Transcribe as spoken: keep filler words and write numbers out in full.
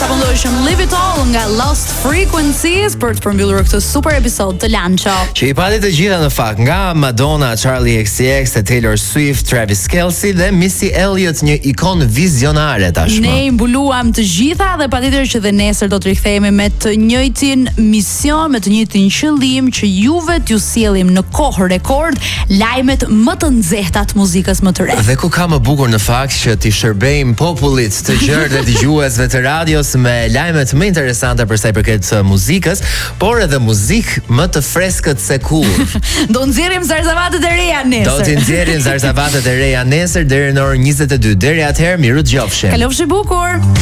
Jasapëndojshëm Live It All nga Lost Frequencies për të përmbyllur këtë super episod të Lancho. Që i pati të gjitha në fakt, nga Madonna, Charlie X C X, Taylor Swift, Travis Kelce dhe Missy Elliott, një ikon vizionare tashmë. Ne i mbuluam të gjitha dhe patjetër që dhe nesër do të rikthehemi me të njëjtin mision, me të njëjtin qëllim që juve t'ju sjellim në kohë rekord lajmet më të nxehta të muzikës më të re. Dhe ku ka më bukur në fakt që t'i shërbejmë popullit të gjerë dhe dëgjuesve të radios me lajmet më interesante për sa i përket muzikës, por edhe muzikë më të freskët se kur. Do nxjerrim zarzavatet e reja nesër. Do t'i nxjerrim zarzavatet e reja nesër deri në orën njëzet e dy. Deri atëherë, miru dëgjofshim. Kalofshi bukur.